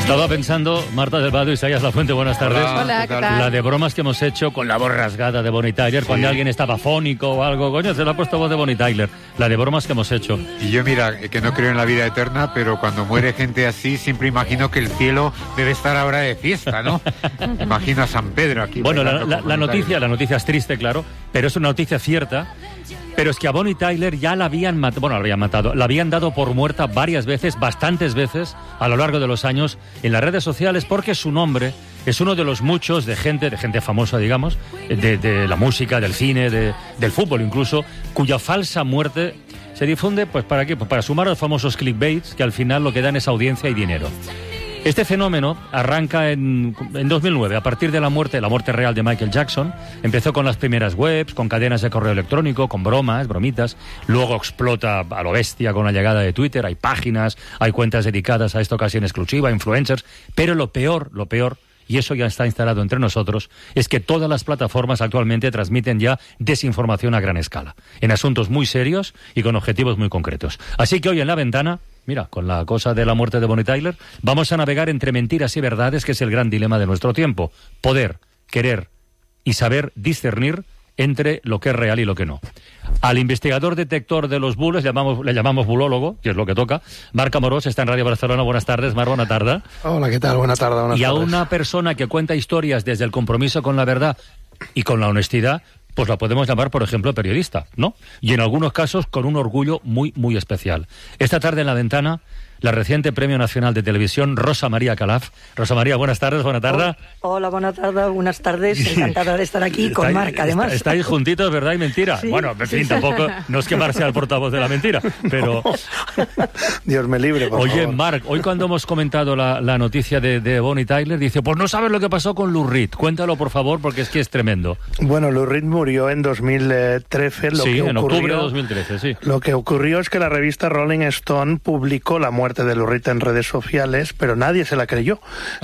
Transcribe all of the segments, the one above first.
Estaba pensando, Marta del Vado, Isaías Lafuente, buenas tardes. Hola, ¿qué tal? La de bromas que hemos hecho con la voz rasgada de Bonnie Tyler, sí. Cuando alguien estaba fónico o algo, coño, se le ha puesto voz de Bonnie Tyler. La de bromas que hemos hecho. Y yo, mira, que no creo en la vida eterna, pero cuando muere gente así, siempre imagino que el cielo debe estar ahora de fiesta, ¿no? Imagino a San Pedro aquí. Bueno, la noticia es triste, claro, pero es una noticia cierta. Pero es que a Bonnie Tyler ya la habían matado, la habían dado por muerta varias veces, bastantes veces, a lo largo de los años, en las redes sociales, porque su nombre es uno de los muchos de gente famosa, digamos, de la música, del cine, del fútbol incluso, cuya falsa muerte se difunde, pues ¿para qué? Pues para sumar a los famosos clickbaits, que al final lo que dan es audiencia y dinero. Este fenómeno arranca en 2009, a partir de la muerte real de Michael Jackson. Empezó con las primeras webs, con cadenas de correo electrónico, con bromitas. Luego explota a lo bestia con la llegada de Twitter. Hay páginas, hay cuentas dedicadas a esta ocasión exclusiva, influencers. Pero lo peor, y eso ya está instalado entre nosotros, es que todas las plataformas actualmente transmiten ya desinformación a gran escala, en asuntos muy serios y con objetivos muy concretos. Así que hoy en La Ventana, mira, con la cosa de la muerte de Bonnie Tyler, vamos a navegar entre mentiras y verdades, que es el gran dilema de nuestro tiempo. Poder, querer y saber discernir entre lo que es real y lo que no. Al investigador detector de los bulos le llamamos bulólogo, que es lo que toca. Marc Amorós está en Radio Barcelona. Buenas tardes, Marc, buena tarde. Hola, ¿qué tal? Buenas tardes. Y a una persona que cuenta historias desde el compromiso con la verdad y con la honestidad, pues la podemos llamar, por ejemplo, periodista, ¿no? Y en algunos casos con un orgullo muy, muy especial. Esta tarde en La Ventana, la reciente Premio Nacional de Televisión, Rosa María Calaf. Rosa María, buenas tardes, buena tarde. Hola, buenas tardes, encantada de estar aquí con Marc, además. Estáis juntitos, ¿verdad? Y mentira. Sí, bueno, en fin, tampoco no es quemarse al portavoz de la mentira, pero... Dios me libre, por Oye, favor. Marc, hoy cuando hemos comentado la noticia de Bonnie Tyler, dice, pues no sabes lo que pasó con Lou Reed. Cuéntalo, por favor, porque es que es tremendo. Bueno, Lou Reed murió en 2013. En octubre de 2013, sí. Lo que ocurrió es que la revista Rolling Stone publicó la muerte de Lou Reed en redes sociales, pero nadie se la creyó.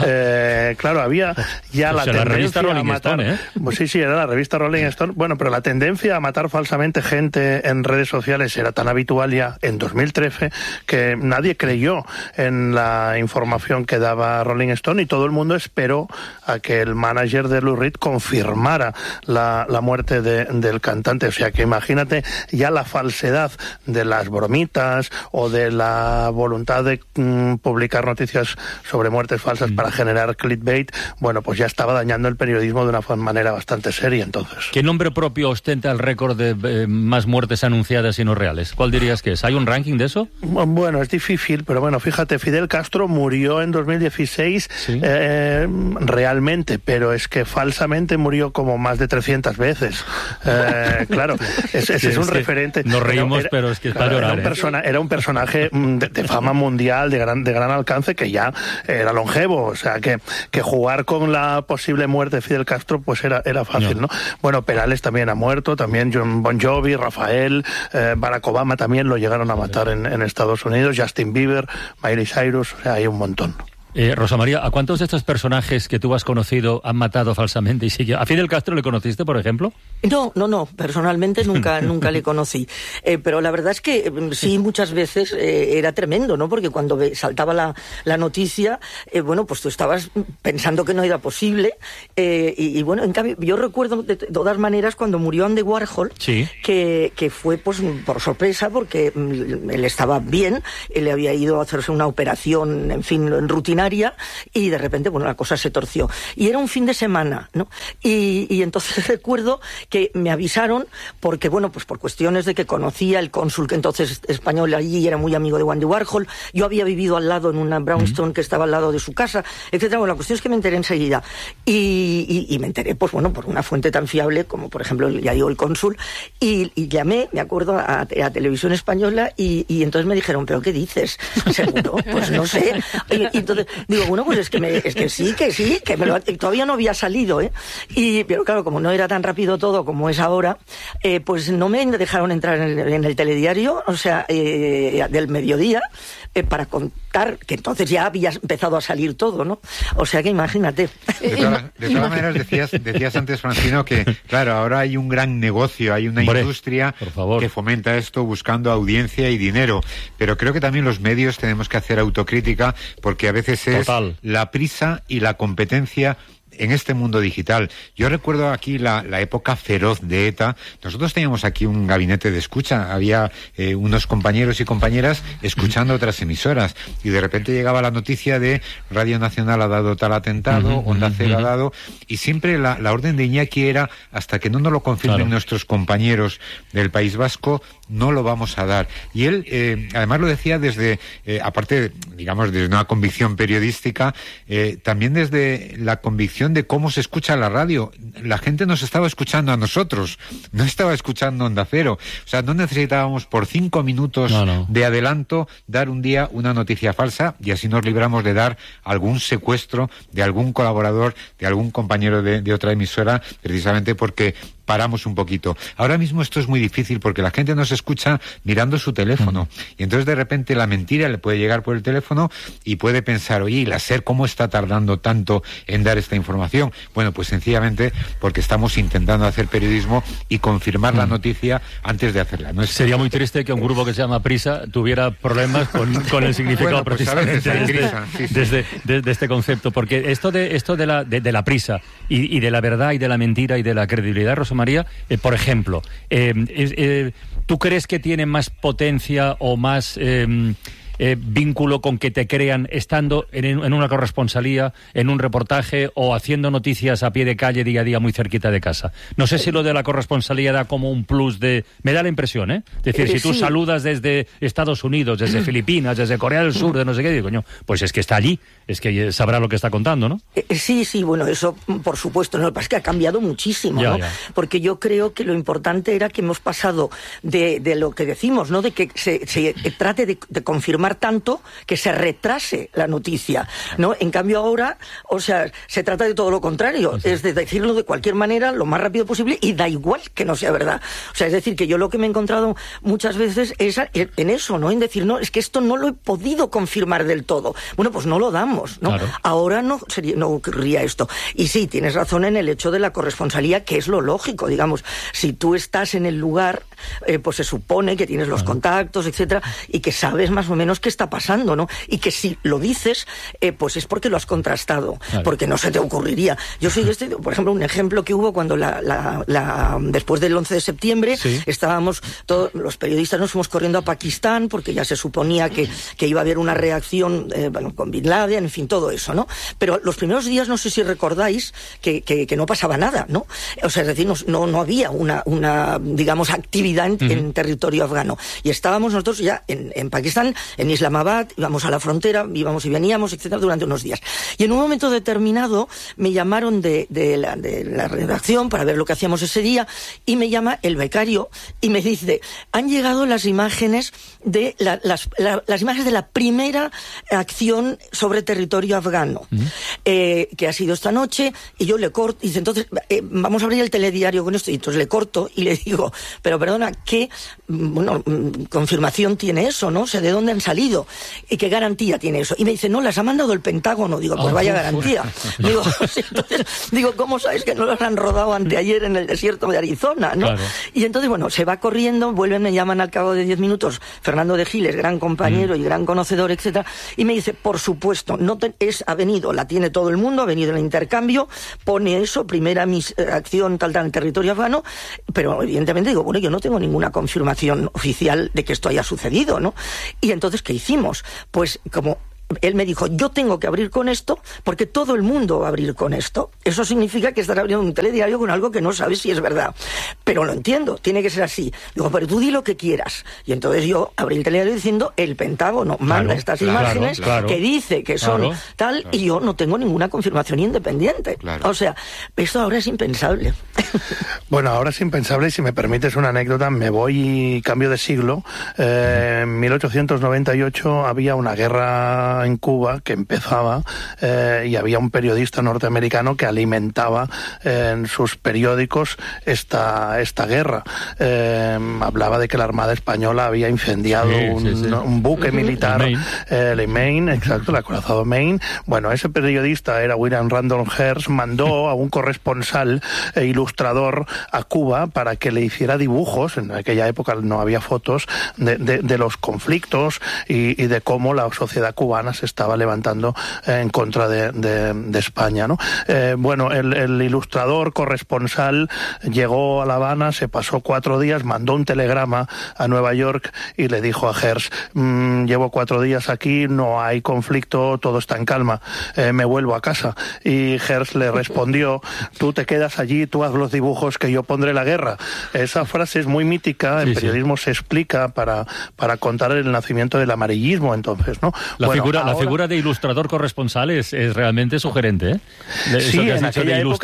Claro, había ya la tendencia la revista Rolling a matar... Stone, ¿eh? Pues sí, era la revista Rolling Stone. Bueno, pero la tendencia a matar falsamente gente en redes sociales era tan habitual ya en 2013 que nadie creyó en la información que daba Rolling Stone y todo el mundo esperó a que el manager de Lou Reed confirmara la muerte del cantante. O sea que imagínate ya la falsedad de las bromitas o de la voluntad de publicar noticias sobre muertes falsas para generar clickbait. Bueno, pues ya estaba dañando el periodismo de una manera bastante seria entonces. ¿Qué nombre propio ostenta el récord de más muertes anunciadas y no reales? ¿Cuál dirías que es? ¿Hay un ranking de eso? Bueno, es difícil, pero bueno, fíjate, Fidel Castro murió en 2016 ¿sí? Realmente, pero es que falsamente murió como más de 300 veces. Claro, ese es un referente. Nos reímos, pero es que es para llorar. Era un personaje de fama mundial, de gran alcance, que ya era longevo, o sea, que jugar con la posible muerte de Fidel Castro pues era fácil, ¿no? Bueno, Perales también ha muerto, también John Bon Jovi, Rafael, Barack Obama también lo llegaron a matar en Estados Unidos, Justin Bieber, Miley Cyrus, o sea, hay un montón. Rosa María, ¿a cuántos de estos personajes que tú has conocido han matado falsamente y sigue? ¿A Fidel Castro le conociste, por ejemplo? No, personalmente nunca le conocí. Pero la verdad es que sí, muchas veces era tremendo, ¿no? Porque cuando saltaba la noticia, bueno, pues tú estabas pensando que no era posible. Y bueno, en cambio, yo recuerdo de todas maneras cuando murió Andy Warhol, sí, que fue pues por sorpresa, porque él estaba bien, él le había ido a hacerse una operación, en fin, rutinaria, y de repente, bueno, la cosa se torció. Y era un fin de semana, ¿no? Y entonces recuerdo que me avisaron porque, bueno, pues por cuestiones de que conocía el cónsul que entonces español allí y era muy amigo de Andy Warhol. Yo había vivido al lado en una brownstone que estaba al lado de su casa, etcétera. Bueno, la cuestión es que me enteré enseguida. Y me enteré, pues bueno, por una fuente tan fiable como, por ejemplo, ya digo, el cónsul. Y llamé, me acuerdo, a Televisión Española y entonces me dijeron, ¿pero qué dices? ¿Seguro? Pues no sé. Y entonces digo, bueno, pues es que sí, que todavía no había salido, ¿eh? Pero claro, como no era tan rápido todo como es ahora, pues no me dejaron entrar en el telediario, o sea, del mediodía, para contar que entonces ya había empezado a salir todo, ¿no? O sea que imagínate. De todas maneras, decías antes, Francino, que claro, ahora hay un gran negocio, hay una industria que fomenta esto buscando audiencia y dinero, pero creo que también los medios tenemos que hacer autocrítica, porque a veces es la prisa y la competencia en este mundo digital. Yo recuerdo aquí la época feroz de ETA. Nosotros teníamos aquí un gabinete de escucha. Había unos compañeros y compañeras escuchando otras emisoras. Y de repente llegaba la noticia de Radio Nacional ha dado tal atentado, Onda Cero ha dado. Y siempre la orden de Iñaki era, hasta que no nos lo confirmen nuestros compañeros del País Vasco, no lo vamos a dar. Y él, además lo decía desde, aparte, digamos, desde una convicción periodística, también desde la convicción de cómo se escucha la radio. La gente nos estaba escuchando a nosotros, no estaba escuchando Onda Cero. O sea, no necesitábamos por 5 minutos de adelanto dar un día una noticia falsa, y así nos libramos de dar algún secuestro de algún colaborador, de algún compañero de otra emisora, precisamente porque paramos un poquito. Ahora mismo esto es muy difícil porque la gente nos escucha mirando su teléfono y entonces de repente la mentira le puede llegar por el teléfono y puede pensar, oye, ¿y la SER cómo está tardando tanto en dar esta información? Bueno, pues sencillamente porque estamos intentando hacer periodismo y confirmar la noticia antes de hacerla. ¿No? Sería muy triste que un grupo que se llama Prisa tuviera problemas con el significado precisamente de este concepto, porque esto de la prisa y de la verdad y de la mentira y de la credibilidad, Rosa María, por ejemplo, ¿tú crees que tiene más potencia o más vínculo con que te crean estando en una corresponsalía, en un reportaje o haciendo noticias a pie de calle día a día muy cerquita de casa? No sé si lo de la corresponsalía da como un plus de... Me da la impresión, ¿eh? Es decir, si tú saludas desde Estados Unidos, desde Filipinas, desde Corea del Sur, de no sé qué, digo, coño, pues es que está allí, es que sabrá lo que está contando, ¿no? Sí, bueno, eso por supuesto, no, lo que pasa es que ha cambiado muchísimo, ¿no? Porque yo creo que lo importante era que hemos pasado de lo que decimos, ¿no? De que se trate de confirmar tanto que se retrase la noticia, ¿no? En cambio ahora, o sea, se trata de todo lo contrario, es de decirlo de cualquier manera, lo más rápido posible, y da igual que no sea verdad. O sea, es decir, que yo lo que me he encontrado muchas veces es en eso, ¿no? En decir, no, es que esto no lo he podido confirmar del todo. Bueno, pues no lo damos, ¿no? Claro. Ahora no ocurriría esto. Y sí, tienes razón en el hecho de la corresponsalía, que es lo lógico, digamos. Si tú estás en el lugar, pues se supone que tienes los contactos, etcétera, y que sabes más o menos qué está pasando, ¿no? Y que si lo dices, pues es porque lo has contrastado, porque no se te ocurriría. Yo soy por ejemplo, un ejemplo que hubo cuando después del 11 de septiembre, estábamos todos los periodistas, nos fuimos corriendo a Pakistán porque ya se suponía que iba a haber una reacción con Bin Laden, en fin, todo eso, ¿no? Pero los primeros días, no sé si recordáis que no pasaba nada, ¿no? O sea, es decir, no había una digamos, actividad en territorio afgano. Y estábamos nosotros ya en Pakistán, en Islamabad, íbamos a la frontera, íbamos y veníamos, etcétera, durante unos días. Y en un momento determinado me llamaron de la redacción para ver lo que hacíamos ese día, y me llama el becario y me dice, han llegado las imágenes de las imágenes de la primera acción sobre territorio afgano, que ha sido esta noche, y yo le corto, y dice, entonces, vamos a abrir el telediario con esto, y entonces le corto y le digo, pero perdona, ¿qué confirmación tiene eso, no? O sea, ¿de dónde han salido? ¿Y qué garantía tiene eso? Y me dice, no, las ha mandado el Pentágono. Digo, pues vaya garantía. Digo, entonces, ¿cómo sabes que no las han rodado anteayer en el desierto de Arizona, no? Claro. Y entonces, bueno, se va corriendo, vuelven, me llaman al cabo de 10 minutos, Fernando de Giles, gran compañero y gran conocedor, etcétera, y me dice, por supuesto, ha venido, la tiene todo el mundo, ha venido el intercambio, pone eso, primera acción tal en territorio afgano, pero evidentemente digo, bueno, yo no tengo ninguna confirmación oficial de que esto haya sucedido, ¿no? Y entonces, ¿qué hicimos? Pues como él me dijo, yo tengo que abrir con esto porque todo el mundo va a abrir con esto. Eso significa que estar abriendo un telediario con algo que no sabes si es verdad. Pero lo entiendo, tiene que ser así. Digo, pero tú di lo que quieras. Y entonces yo abrí el telediario diciendo, el Pentágono manda estas imágenes que dice que son tal, y yo no tengo ninguna confirmación independiente. O sea, esto ahora es impensable. Bueno, ahora es impensable, y si me permites una anécdota, me voy y cambio de siglo. En 1898 había una guerra en Cuba que empezaba, y había un periodista norteamericano que alimentaba en sus periódicos esta guerra. Hablaba de que la Armada Española había incendiado un buque militar, el Maine, exacto, el acorazado Maine. Bueno, ese periodista era William Randolph Hearst, mandó a un corresponsal ilustrador a Cuba para que le hiciera dibujos, en aquella época no había fotos, de los conflictos y de cómo la sociedad cubana Habana se estaba levantando en contra de España, ¿no? Bueno, el ilustrador corresponsal llegó a La Habana, se pasó 4 días, mandó un telegrama a Nueva York y le dijo a Hearst: llevo 4 días aquí, no hay conflicto, todo está en calma, me vuelvo a casa. Y Hearst le respondió: tú te quedas allí, tú haz los dibujos que yo pondré la guerra. Esa frase es muy mítica, en periodismo se explica para contar el nacimiento del amarillismo, entonces, ¿no? La figura de ilustrador corresponsal es realmente sugerente, ¿eh? Sí, en aquella época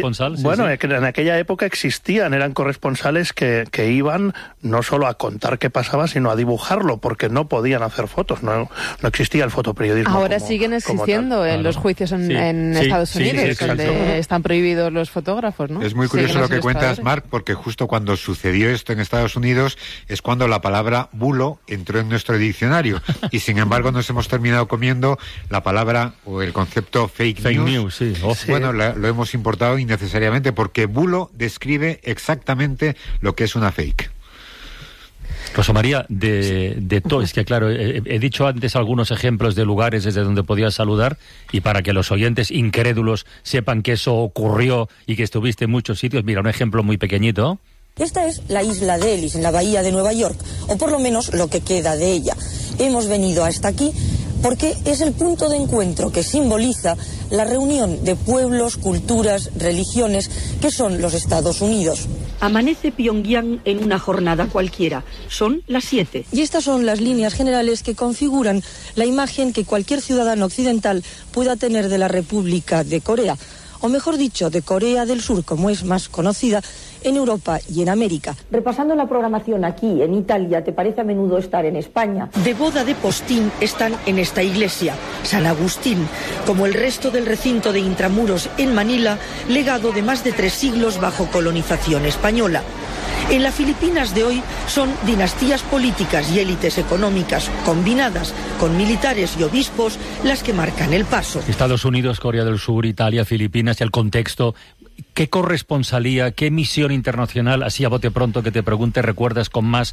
en aquella época existían, eran corresponsales que iban no solo a contar qué pasaba, sino a dibujarlo, porque no podían hacer fotos, no existía el fotoperiodismo. Ahora siguen existiendo en los juicios en Estados Unidos, donde están prohibidos los fotógrafos, ¿no? Es muy curioso lo que cuentas, Marc, porque justo cuando sucedió esto en Estados Unidos es cuando la palabra bulo entró en nuestro diccionario y sin embargo nos hemos terminado comiendo la palabra o el concepto fake news. Sí. Bueno, lo hemos importado innecesariamente porque bulo describe exactamente lo que es una fake. Rosa María, de todo, es que claro, he dicho antes algunos ejemplos de lugares desde donde podías saludar, y para que los oyentes incrédulos sepan que eso ocurrió y que estuviste en muchos sitios, mira, un ejemplo muy pequeñito. Esta es la isla de Ellis, en la bahía de Nueva York, o por lo menos lo que queda de ella. Hemos venido hasta aquí porque es el punto de encuentro que simboliza la reunión de pueblos, culturas, religiones, que son los Estados Unidos. Amanece Pyongyang en una jornada cualquiera. Son las 7. Y estas son las líneas generales que configuran la imagen que cualquier ciudadano occidental pueda tener de la República de Corea, o mejor dicho, de Corea del Sur, como es más conocida en Europa y en América. Repasando la programación aquí, en Italia, ¿te parece a menudo estar en España? De boda de postín están en esta iglesia, San Agustín, como el resto del recinto de Intramuros en Manila, legado de más de 3 siglos bajo colonización española. En las Filipinas de hoy son dinastías políticas y élites económicas combinadas con militares y obispos las que marcan el paso. Estados Unidos, Corea del Sur, Italia, Filipinas, y el contexto. ¿Qué corresponsalía, qué misión internacional, así a bote pronto que te pregunte, recuerdas con más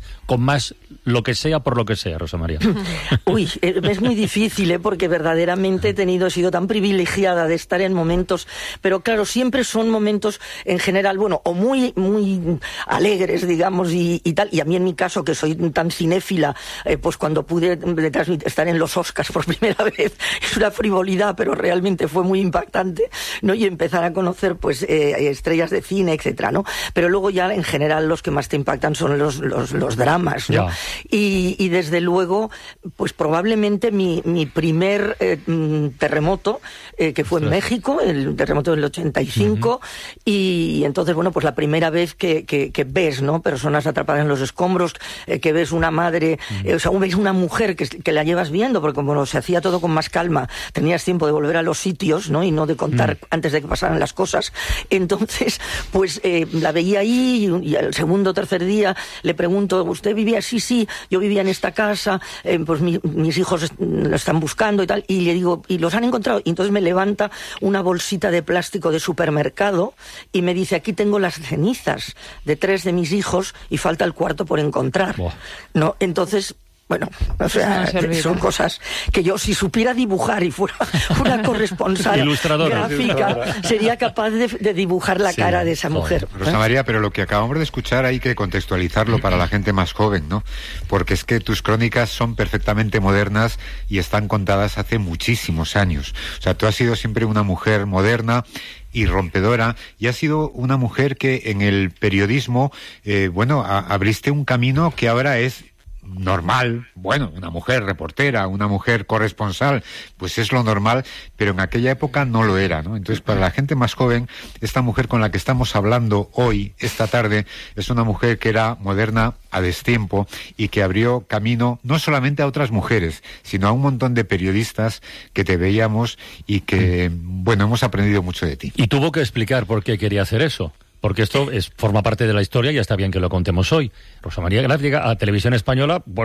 lo que sea por lo que sea, Rosa María? Uy, es muy difícil, porque verdaderamente he sido tan privilegiada de estar en momentos, pero claro, siempre son momentos en general, bueno, o muy alegres, digamos, y tal, y a mí en mi caso, que soy tan cinéfila, pues cuando pude estar en los Oscars por primera vez, es una frivolidad, pero realmente fue muy impactante, ¿no? Y empezar a conocer, pues, estrellas de cine, etcétera, ¿no? Pero luego ya en general los que más te impactan son los dramas, ¿no? Y desde luego, pues probablemente mi primer terremoto, que fue en México, el terremoto del 85, y entonces, bueno, pues la primera vez que ves, ¿no? Personas atrapadas en los escombros, que ves una madre, o sea, ves una mujer que la llevas viendo, porque como se hacía todo con más calma, tenías tiempo de volver a los sitios, ¿no? Y no de contar antes de que pasaran las cosas. Entonces, pues la veía ahí y al segundo o tercer día le pregunto, ¿usted vivía? Sí, yo vivía en esta casa, pues mis hijos lo están buscando y tal, y le digo, ¿y los han encontrado? Y entonces me levanta una bolsita de plástico de supermercado y me dice, aquí tengo las cenizas de 3 de mis hijos y falta el 4º por encontrar. ¿No? Entonces, bueno, o sea, son cosas que yo, si supiera dibujar y fuera una corresponsal gráfica, sería capaz de dibujar la cara de esa mujer. Rosa María, pero lo que acabamos de escuchar hay que contextualizarlo para la gente más joven, ¿no? Porque es que tus crónicas son perfectamente modernas y están contadas hace muchísimos años. O sea, tú has sido siempre una mujer moderna y rompedora, y has sido una mujer que en el periodismo, abriste un camino que ahora es normal. Bueno, una mujer reportera, una mujer corresponsal, pues es lo normal, pero en aquella época no lo era, ¿no? Entonces, para la gente más joven, esta mujer con la que estamos hablando hoy, esta tarde, es una mujer que era moderna a destiempo y que abrió camino no solamente a otras mujeres, sino a un montón de periodistas que te veíamos y que, bueno, hemos aprendido mucho de ti. Y tuvo que explicar por qué quería hacer eso. Porque esto forma parte de la historia y está bien que lo contemos hoy. Rosa María Graf llega a Televisión Española, bueno,